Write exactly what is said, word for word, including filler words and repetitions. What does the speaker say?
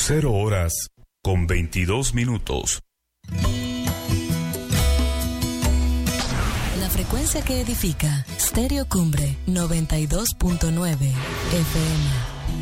Cero horas con veintidós minutos. La frecuencia que edifica, Stereo Cumbre noventa y dos punto nueve F M.